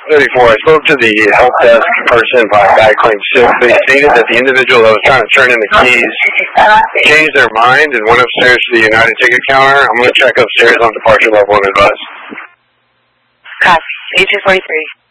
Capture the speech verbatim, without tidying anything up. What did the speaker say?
thirty-four, I spoke to the help desk person by guy claimed sick. They stated that the individual that was trying to turn in the keys changed their mind and went upstairs to the United ticket counter. I'm going to check upstairs on departure level and advise. Copy. eight two forty-three.